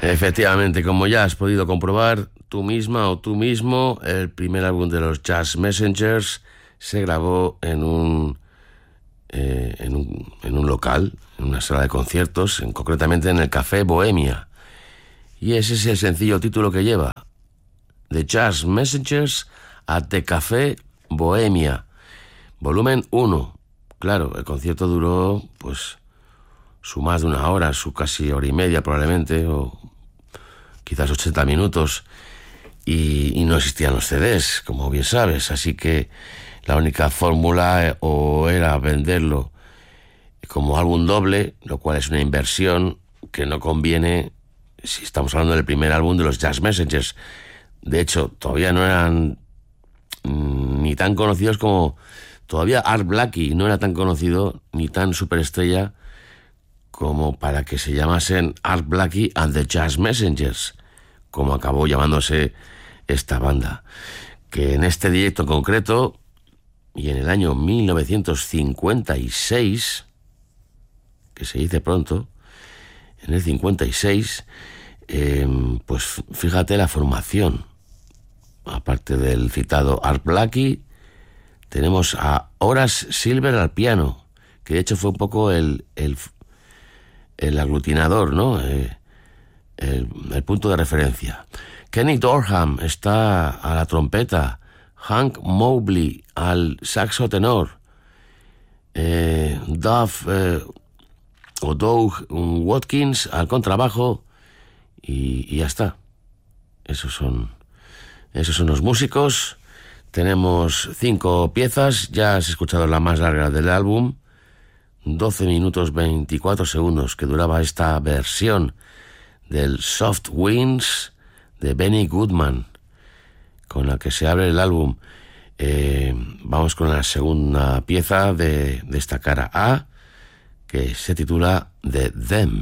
Efectivamente, como ya has podido comprobar tú misma o tú mismo, el primer álbum de los Jazz Messengers se grabó en un local, en una sala de conciertos, concretamente en el Café Bohemia. Y ese es el sencillo título que lleva: The Jazz Messengers at the Café Bohemia, volumen 1. Claro, el concierto duró pues su más de una hora, su casi hora y media probablemente, o quizás 80 minutos, y no existían los CDs, como bien sabes, así que la única fórmula o era venderlo como álbum doble, lo cual es una inversión que no conviene si estamos hablando del primer álbum de los Jazz Messengers. De hecho, todavía no eran ni tan conocidos como... Todavía Art Blakey no era tan conocido ni tan superestrella como para que se llamasen Art Blakey and the Jazz Messengers, como acabó llamándose esta banda, que en este directo en concreto, y en el año 1956, que se dice pronto, en el 56, pues fíjate la formación. Aparte del citado Art Blakey, tenemos a Horace Silver al piano, que de hecho fue un poco el aglutinador, ¿no? El punto de referencia. Kenny Dorham está a la trompeta, Hank Mobley al saxo tenor, Doug Watkins al contrabajo, y ya está. Esos son los músicos. Tenemos 5 piezas. Ya has escuchado la más larga del álbum, 12 minutos 24 segundos que duraba esta versión del Soft Winds de Benny Goodman, con la que se abre el álbum. Vamos con la segunda pieza de esta cara A, que se titula The Them.